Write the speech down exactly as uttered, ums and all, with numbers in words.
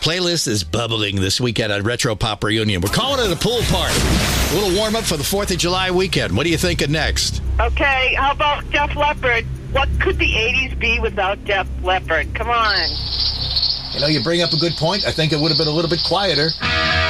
Playlist is bubbling this weekend at Retro Pop Reunion. We're calling it a pool party. A little warm up for the fourth of July weekend. What are you thinking next? Okay, how about Def Leppard? What could the eighties be without Def Leppard? Come on. You know, you bring up a good point. I think it would have been a little bit quieter.